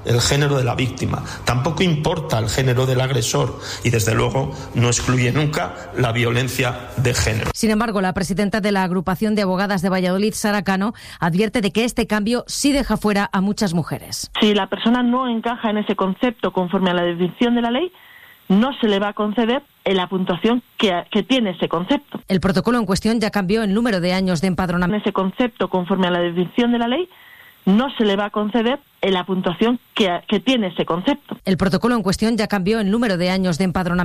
el género de la víctima, tampoco importa el género del agresor y, desde luego, no excluye nunca la violencia de género. Sin embargo, la presidenta de la Agrupación de Abogadas de Valladolid, Sara Cano, advierte de que este cambio sí deja fuera a muchas mujeres. Si la persona no encaja en ese concepto conforme a la definición de la ley, no se le va a conceder la puntuación que tiene ese concepto. El protocolo en cuestión ya cambió el número de años de empadronamiento. En ese concepto, conforme a la definición de la ley, no se le va a conceder la puntuación que tiene ese concepto. El protocolo en cuestión ya cambió el número de años de empadronamiento.